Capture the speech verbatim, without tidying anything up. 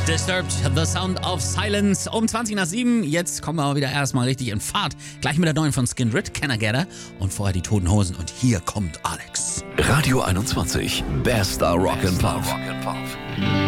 Disturbed, The Sound of Silence. Um zwanzig nach sieben. Jetzt kommen wir aber wieder erstmal richtig in Fahrt. Gleich mit der neuen von Skin Rit, Can I Get Her? Und vorher die Toten Hosen. Und hier kommt Alex. Radio einundzwanzig, Bester Rock and Pop.